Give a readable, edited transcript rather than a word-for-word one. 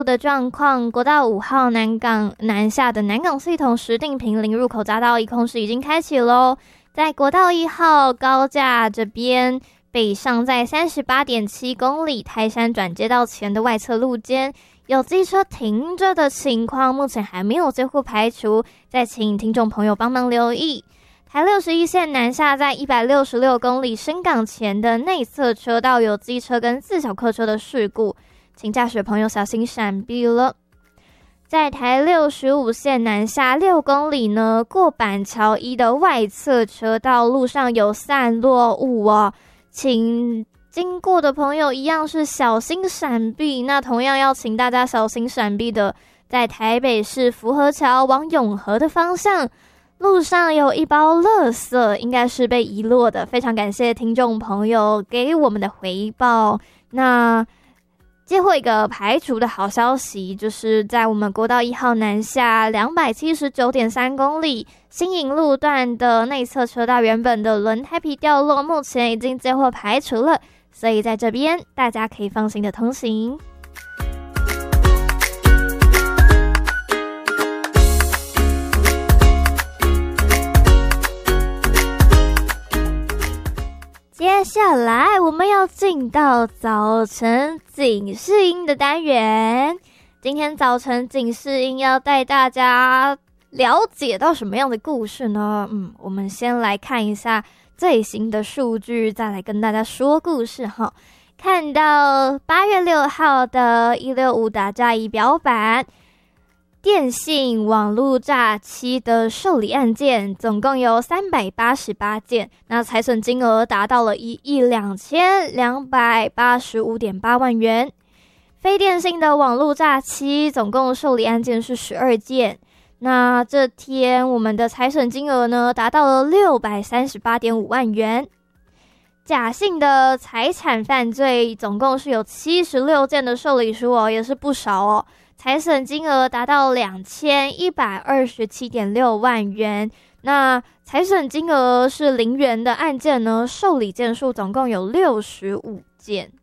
的状况，国道5号南下的南港系统石碇坪林入口匝道一空时已经开启咯。在国道1号高架这边，北上在 38.7 公里泰山转接道前的外侧路肩有机车停着的情况，目前还没有几乎排除，再请听众朋友帮忙留意。台61线南下在166公里深港前的内侧车道有机车跟4小客车的事故，请驾驶朋友小心闪避了。在台65线南下6公里呢，过板桥1的外侧车道路上有散落物哦，请经过的朋友一样是小心闪避。那同样要请大家小心闪避的，在台北市福和桥往永和的方向，路上有一包垃圾，应该是被遗落的。非常感谢听众朋友给我们的回报。那最后一个排除的好消息，就是在我们国道1号南下 279.3 公里新营路段的内侧车道原本的轮胎皮掉落，目前已经最后排除了，所以在这边大家可以放心的通行。接下来我们要进到早晨警示音的单元。今天早晨警示音要带大家了解到什么样的故事呢？我们先来看一下最新的数据，再来跟大家说故事哈。看到8月6号的165打诈仪表板，电信网络诈欺的受理案件总共有388件，那财损金额达到了12285.8万元。非电信的网络诈欺总共受理案件是12件，那这天我们的财损金额呢达到了638.5万元。假性的财产犯罪总共是有76件的受理书哦，也是不少哦。财损金额达到2127.6万元。那财损金额是0元的案件呢，受理件数总共有65件。